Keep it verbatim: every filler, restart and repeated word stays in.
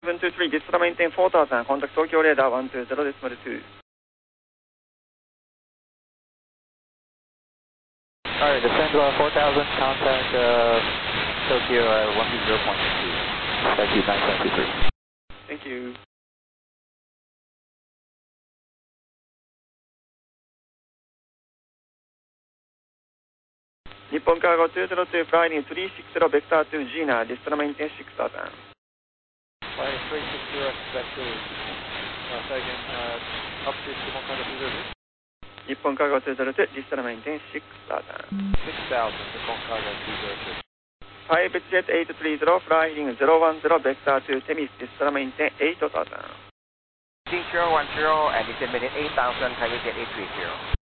seven two three, Distal maintain four thousand, contact Tokyo radar one two zero decimal two. Alright, descend uh, four thousand, contact uh, Tokyo uh, one two zero point two. Thank you, nine seven two three. Thank you. Nippon Cargo two zero two, flying three six zero, vector to Gina, Distal maintain six thousand. Flying three six zero, expect to, uh, second, uh, up to Nippon Cargo two zero two. Nippon Cargo two zero two, Distal maintain six thousand. six thousand, Nippon Cargo two zero two. five jet eight three zero, flying zero one zero, vector to Temis, Distal maintain eight thousand. zero one zero and descend maintain eight thousand, target jet eight three zero.